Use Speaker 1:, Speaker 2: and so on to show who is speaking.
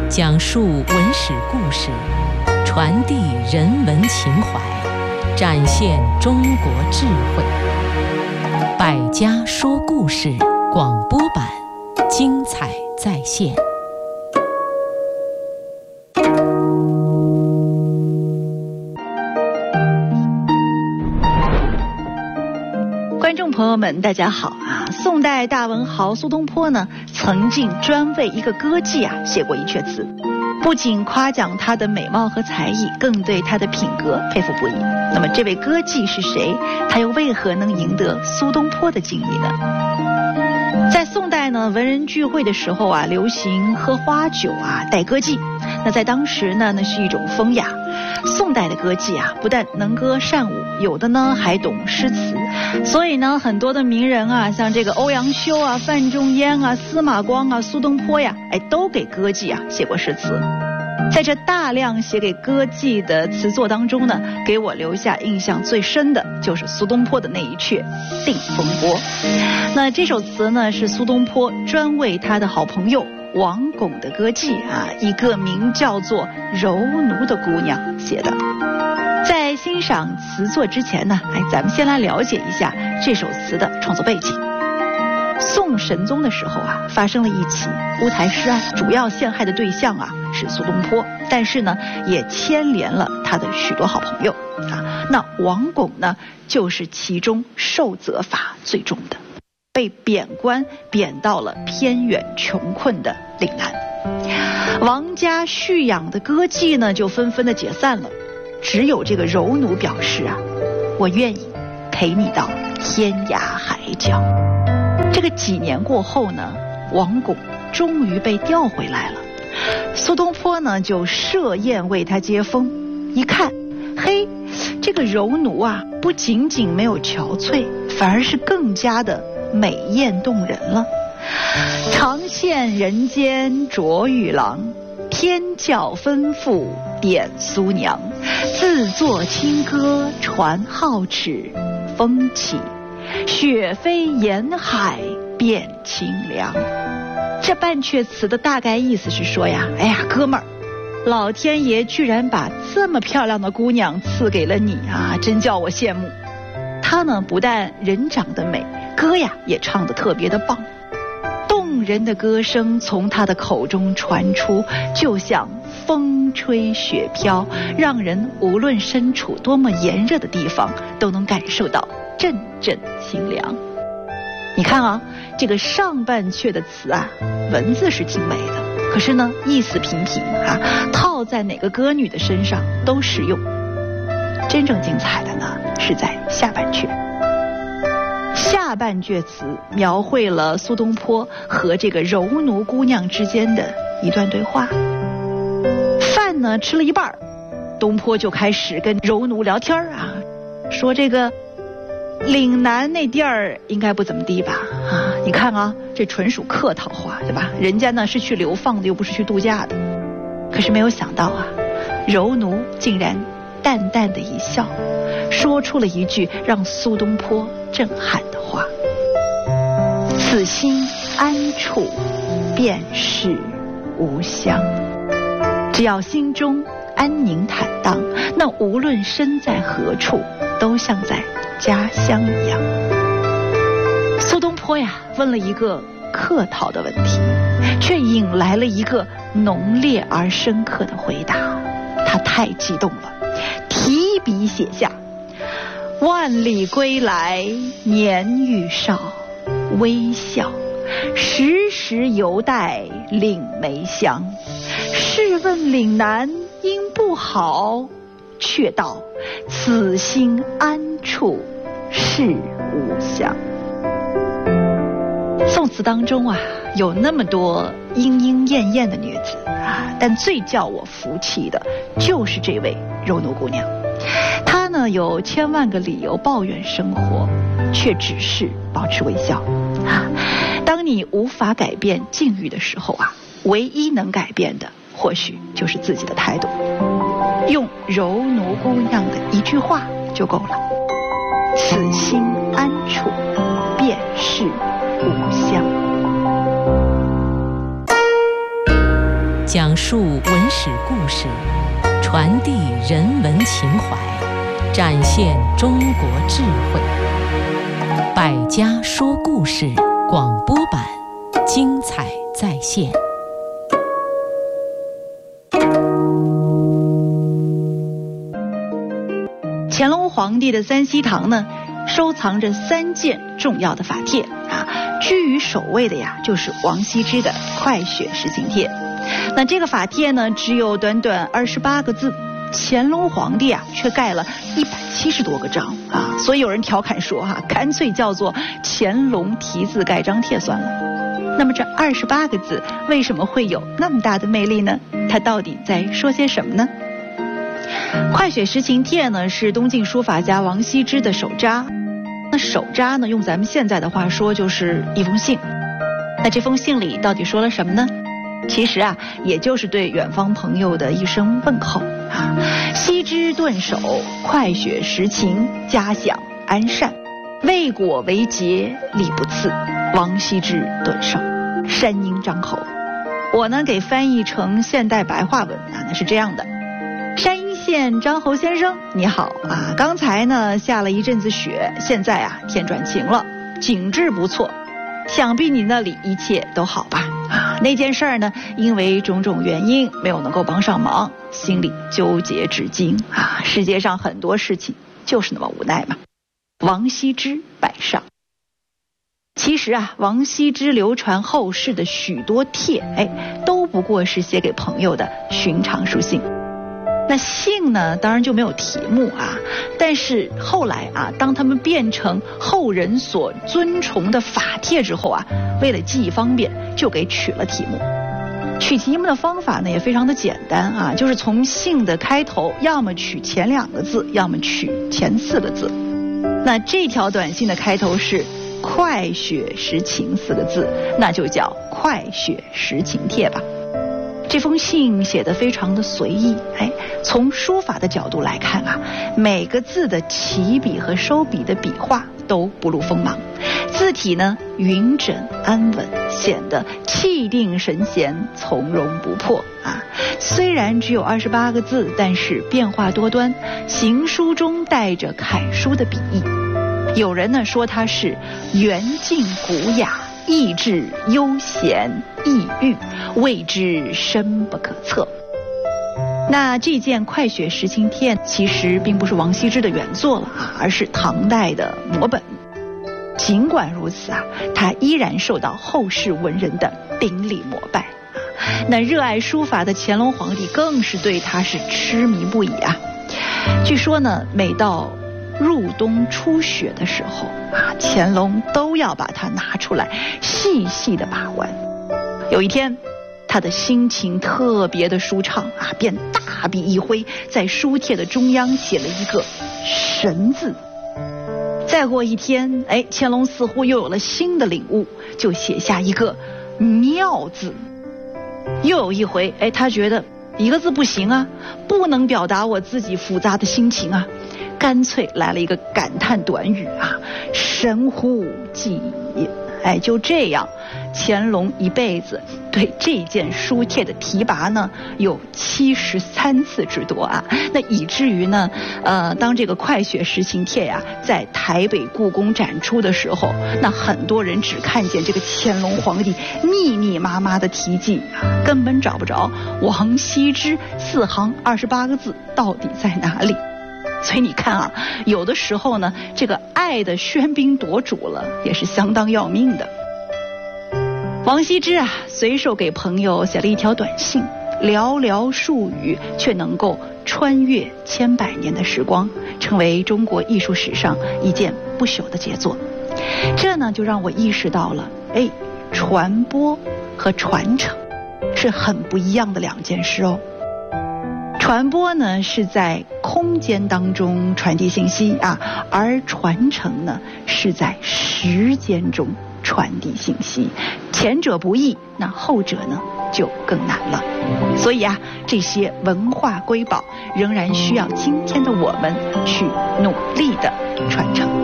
Speaker 1: 讲述文史故事，传递人文情怀，展现中国智慧。百家说故事广播版，精彩再现。
Speaker 2: 观众朋友们，大家好啊！宋代大文豪苏东坡呢，曾经专为一个歌妓写过一阙词，不仅夸奖她的美貌和才艺，更对她的品格佩服不已。那么这位歌妓是谁？她又为何能赢得苏东坡的敬意呢？在宋代呢，文人聚会的时候流行喝花酒带歌妓。那在当时呢，那是一种风雅。宋代的歌妓不但能歌善舞，有的呢还懂诗词，所以呢，很多的名人像这个欧阳修范仲淹司马光苏东坡都给歌妓写过诗词。在这大量写给歌妓的词作当中呢，给我留下印象最深的就是苏东坡的那一阙《定风波》。那这首词呢，是苏东坡专为他的好朋友王巩的歌妓一个名叫做柔奴的姑娘写的。在欣赏词作之前呢，咱们先来了解一下这首词的创作背景。宋神宗的时候发生了一起乌台诗案，主要陷害的对象是苏东坡，但是呢也牵连了他的许多好朋友那王巩呢就是其中受责罚最重的，被贬官贬到了偏远穷困的岭南。王家蓄养的歌妓呢就纷纷的解散了，只有这个柔奴表示我愿意陪你到天涯海角。这个几年过后呢，王巩终于被调回来了。苏东坡呢就设宴为他接风，一看，嘿，这个柔奴不仅仅没有憔悴，反而是更加的美艳动人了。常羡人间卓玉郎，天教吩咐点苏娘。自作清歌传皓齿，风起雪飞沿海变清凉。这半阙词的大概意思是说哥们儿，老天爷居然把这么漂亮的姑娘赐给了你真叫我羡慕。她呢不但人长得美，歌也唱得特别的棒，动人的歌声从她的口中传出，就像风吹雪飘，让人无论身处多么炎热的地方都能感受到阵阵清凉。你看这个上半阙的词文字是挺美的，可是呢意思平平套在哪个歌女的身上都适用。真正精彩的呢是在下半阙。下半阙词描绘了苏东坡和这个柔奴姑娘之间的一段对话。饭呢吃了一半，东坡就开始跟柔奴聊天说这个岭南那地儿应该不怎么地吧你看这纯属客套话，对吧？人家呢是去流放的，又不是去度假的。可是没有想到柔奴竟然淡淡的一笑，说出了一句让苏东坡震撼的话：此心安处便是吾乡。只要心中安宁坦荡，那无论身在何处都像在家乡一样。苏东坡问了一个客套的问题，却引来了一个浓烈而深刻的回答。他太激动了，提笔写下：万里归来年愈少，微笑时时犹带岭梅香。试问岭南因不好，却道此心安处是吾乡。宋词当中有那么多莺莺燕燕的女子但最叫我服气的就是这位柔奴姑娘。她呢有千万个理由抱怨生活，却只是保持微笑当你无法改变境遇的时候唯一能改变的或许就是自己的态度。用柔奴姑娘的一句话就够了：此心安处便是吾乡。
Speaker 1: 讲述文史故事，传递人文情怀，展现中国智慧。百家说故事广播版，精彩再现。
Speaker 2: 乾隆皇帝的三希堂呢，收藏着3件重要的法帖啊，居于首位的呀，就是王羲之的《快雪时晴帖》。那这个法帖呢，只有短短28个字，乾隆皇帝啊，却盖了170多个章啊，所以有人调侃说干脆叫做乾隆题字盖章帖算了。那么这28个字为什么会有那么大的魅力呢？它到底在说些什么呢？快雪时晴帖呢，是东晋书法家王羲之的手札。那手札呢，用咱们现在的话说，就是一封信。那这封信里到底说了什么呢？其实啊，也就是对远方朋友的一声问候啊。羲之顿首，快雪时晴，嘉享安善。未果为节，礼不次。王羲之顿首，山阴张口。我呢给翻译成现代白话文啊，那是这样的。山阴县张侯先生，你好啊！刚才呢下了一阵子雪，现在啊天转晴了，景致不错。想必你那里一切都好吧？啊，那件事儿呢，因为种种原因没有能够帮上忙，心里纠结至今啊。世界上很多事情就是那么无奈嘛。王羲之拜上。其实啊，王羲之流传后世的许多帖，都不过是写给朋友的寻常书信。那信呢，当然就没有题目啊。但是后来啊，当他们变成后人所尊崇的法帖之后啊，为了记忆方便，就给取了题目。取题目的方法呢，也非常的简单啊，就是从信的开头，要么取前2个字，要么取前4个字。那这条短信的开头是快雪时晴4个字，那就叫快雪时晴帖吧。这封信写得非常的随意，从书法的角度来看啊，每个字的起笔和收笔的笔画都不露锋芒，字体呢匀整安稳，显得气定神闲，从容不迫啊。虽然只有28个字，但是变化多端，行书中带着楷书的笔意。有人呢说它是圆净古雅，意志悠闲逸郁，谓之深不可测。那这件快雪时晴帖其实并不是王羲之的原作了啊，而是唐代的摹本。尽管如此啊，它依然受到后世文人的顶礼膜拜啊。那热爱书法的乾隆皇帝更是对它是痴迷不已啊。据说呢，每到入冬初雪的时候啊，乾隆都要把它拿出来细细的把玩。有一天，他的心情特别的舒畅啊，便大笔一挥，在书帖的中央写了一个神字。再过一天，乾隆似乎又有了新的领悟，就写下一个妙字。又有一回，他觉得一个字不行啊，不能表达我自己复杂的心情啊，干脆来了一个感叹短语啊，神乎其也。就这样，乾隆一辈子对这件书帖的提拔呢，有73次之多啊。那以至于呢，当这个快雪时晴帖呀，在台北故宫展出的时候，那很多人只看见这个乾隆皇帝密密麻麻的题记啊，根本找不着王羲之4行28个字到底在哪里。所以你看啊，有的时候呢，这个爱的喧宾夺主了，也是相当要命的。王羲之啊，随手给朋友写了一条短信，寥寥数语，却能够穿越千百年的时光，成为中国艺术史上一件不朽的杰作。这呢，就让我意识到了，传播和传承是很不一样的2件事哦。传播呢是在空间当中传递信息啊，而传承呢是在时间中传递信息。前者不易，那后者呢就更难了。所以啊，这些文化瑰宝仍然需要今天的我们去努力的传承。